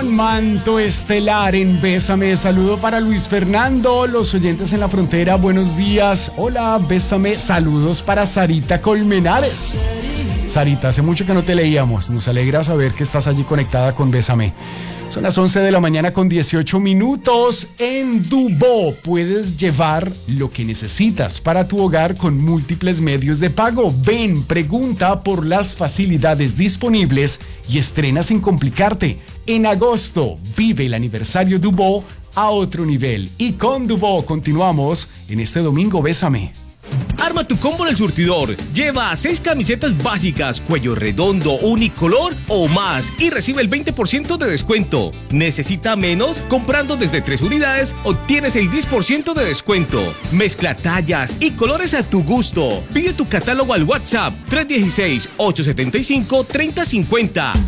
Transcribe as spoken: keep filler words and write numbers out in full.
con Manto Estelar en Bésame. Saludo para Luis Fernando, los oyentes en la frontera, buenos días. Hola, Bésame. Saludos para Sarita Colmenares. Sarita, hace mucho que no te leíamos. Nos alegra saber que estás allí conectada con Bésame. Son las once de la mañana con dieciocho minutos. En Dubó puedes llevar lo que necesitas para tu hogar con múltiples medios de pago. Ven, pregunta por las facilidades disponibles y estrena sin complicarte. En agosto, vive el aniversario Dubó a otro nivel. Y con Dubó continuamos en este domingo Bésame. Arma tu combo en el surtidor. Lleva seis camisetas básicas, cuello redondo, unicolor o más y recibe el veinte por ciento de descuento. ¿Necesita menos? Comprando desde tres unidades, obtienes el diez por ciento de descuento. Mezcla tallas y colores a tu gusto. Pide tu catálogo al WhatsApp tres uno seis, ocho siete cinco, tres cero cinco cero.